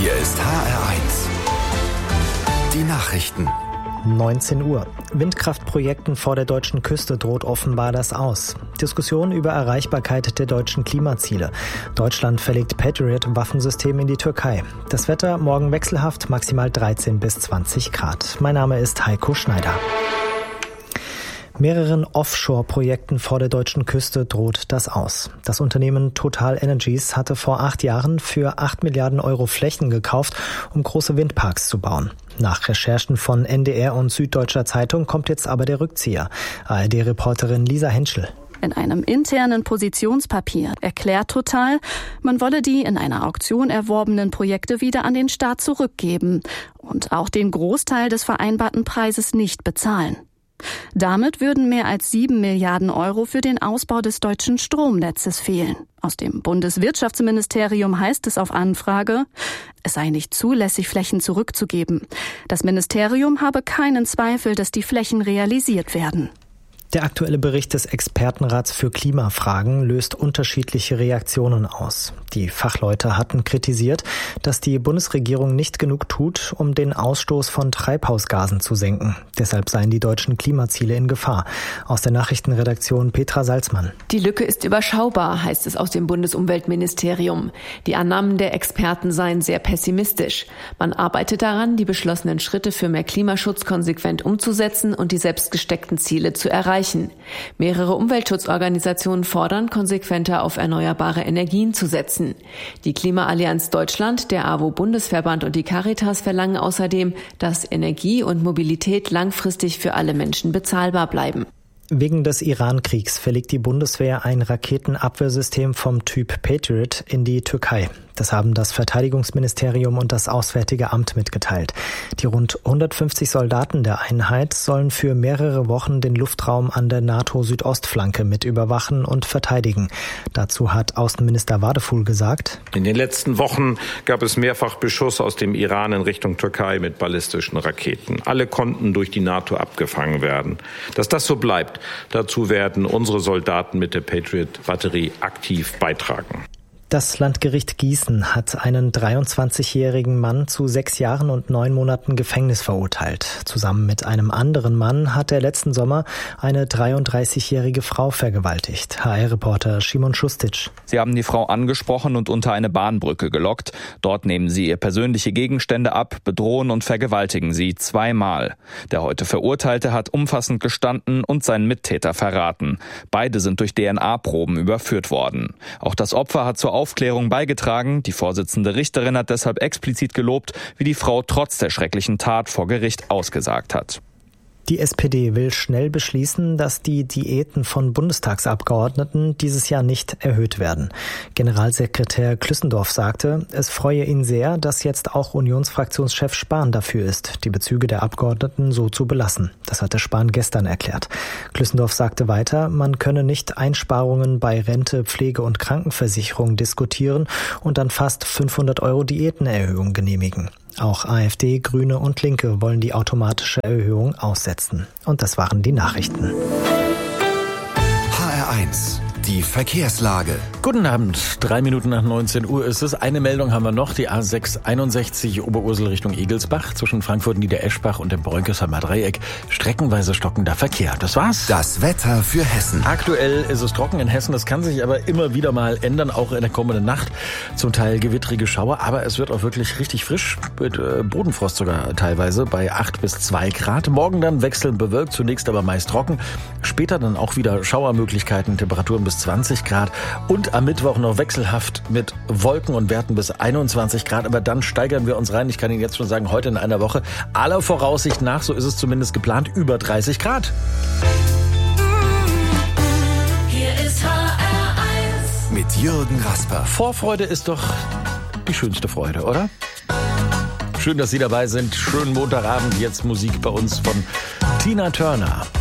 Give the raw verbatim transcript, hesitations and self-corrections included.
Hier ist H R eins. Die Nachrichten. neunzehn Uhr. Windkraftprojekten vor der deutschen Küste droht offenbar das Aus. Diskussion über Erreichbarkeit der deutschen Klimaziele. Deutschland verlegt Patriot-Waffensystem in die Türkei. Das Wetter morgen wechselhaft, maximal dreizehn bis zwanzig Grad. Mein Name ist Heiko Schneider. Mehreren Offshore-Projekten vor der deutschen Küste droht das Aus. Das Unternehmen Total Energies hatte vor acht Jahren für acht Milliarden Euro Flächen gekauft, um große Windparks zu bauen. Nach Recherchen von N D R und Süddeutscher Zeitung kommt jetzt aber der Rückzieher. A R D-Reporterin Lisa Henschel. In einem internen Positionspapier erklärt Total, man wolle die in einer Auktion erworbenen Projekte wieder an den Staat zurückgeben und auch den Großteil des vereinbarten Preises nicht bezahlen. Damit würden mehr als sieben Milliarden Euro für den Ausbau des deutschen Stromnetzes fehlen. Aus dem Bundeswirtschaftsministerium heißt es auf Anfrage, es sei nicht zulässig, Flächen zurückzugeben. Das Ministerium habe keinen Zweifel, dass die Flächen realisiert werden. Der aktuelle Bericht des Expertenrats für Klimafragen löst unterschiedliche Reaktionen aus. Die Fachleute hatten kritisiert, dass die Bundesregierung nicht genug tut, um den Ausstoß von Treibhausgasen zu senken. Deshalb seien die deutschen Klimaziele in Gefahr. Aus der Nachrichtenredaktion Petra Salzmann. Die Lücke ist überschaubar, heißt es aus dem Bundesumweltministerium. Die Annahmen der Experten seien sehr pessimistisch. Man arbeitet daran, die beschlossenen Schritte für mehr Klimaschutz konsequent umzusetzen und die selbstgesteckten Ziele zu erreichen. Mehrere Umweltschutzorganisationen fordern, konsequenter auf erneuerbare Energien zu setzen. Die Klimaallianz Deutschland, der A W O-Bundesverband und die Caritas verlangen außerdem, dass Energie und Mobilität langfristig für alle Menschen bezahlbar bleiben. Wegen des Iran-Kriegs verlegt die Bundeswehr ein Raketenabwehrsystem vom Typ Patriot in die Türkei. Das haben das Verteidigungsministerium und das Auswärtige Amt mitgeteilt. Die rund hundertfünfzig Soldaten der Einheit sollen für mehrere Wochen den Luftraum an der NATO-Südostflanke mit überwachen und verteidigen. Dazu hat Außenminister Wadefuhl gesagt: In den letzten Wochen gab es mehrfach Beschuss aus dem Iran in Richtung Türkei mit ballistischen Raketen. Alle konnten durch die NATO abgefangen werden. Dass das so bleibt, dazu werden unsere Soldaten mit der Patriot-Batterie aktiv beitragen. Das Landgericht Gießen hat einen dreiundzwanzigjährigen Mann zu sechs Jahren und neun Monaten Gefängnis verurteilt. Zusammen mit einem anderen Mann hat er letzten Sommer eine dreiunddreißigjährige Frau vergewaltigt. H R-Reporter Szymon Schustic. Sie haben die Frau angesprochen und unter eine Bahnbrücke gelockt. Dort nehmen sie ihr persönliche Gegenstände ab, bedrohen und vergewaltigen sie zweimal. Der heute Verurteilte hat umfassend gestanden und seinen Mittäter verraten. Beide sind durch D N A-Proben überführt worden. Auch das Opfer hat zur Aufklärung beigetragen. Die Vorsitzende Richterin hat deshalb explizit gelobt, wie die Frau trotz der schrecklichen Tat vor Gericht ausgesagt hat. Die S P D will schnell beschließen, dass die Diäten von Bundestagsabgeordneten dieses Jahr nicht erhöht werden. Generalsekretär Klüssendorf sagte, es freue ihn sehr, dass jetzt auch Unionsfraktionschef Spahn dafür ist, die Bezüge der Abgeordneten so zu belassen. Das hatte Spahn gestern erklärt. Klüssendorf sagte weiter, man könne nicht Einsparungen bei Rente, Pflege und Krankenversicherung diskutieren und dann fast fünfhundert Euro Diätenerhöhung genehmigen. Auch AfD, Grüne und Linke wollen die automatische Erhöhung aussetzen. Und das waren die Nachrichten. H R eins. Die Verkehrslage. Guten Abend, drei Minuten nach neunzehn Uhr ist es. Eine Meldung haben wir noch, die A sechs einundsechzig Oberursel Richtung Egelsbach zwischen Frankfurt Niedereschbach und dem Bräunkesheimer Dreieck. Streckenweise stockender Verkehr. Das war's. Das Wetter für Hessen. Aktuell ist es trocken in Hessen, das kann sich aber immer wieder mal ändern, auch in der kommenden Nacht. Zum Teil gewittrige Schauer, aber es wird auch wirklich richtig frisch, mit äh, Bodenfrost sogar teilweise bei acht bis zwei Grad. Morgen dann wechselnd bewölkt, zunächst aber meist trocken. Später dann auch wieder Schauermöglichkeiten, Temperaturen bis zwanzig Grad und am Mittwoch noch wechselhaft mit Wolken und Werten bis einundzwanzig Grad. Aber dann steigern wir uns rein. Ich kann Ihnen jetzt schon sagen, heute in einer Woche aller Voraussicht nach, so ist es zumindest geplant, über dreißig Grad. Hier ist H R eins. Mit Jürgen Rasper. Vorfreude ist doch die schönste Freude, oder? Schön, dass Sie dabei sind. Schönen Montagabend. Jetzt Musik bei uns von Tina Turner.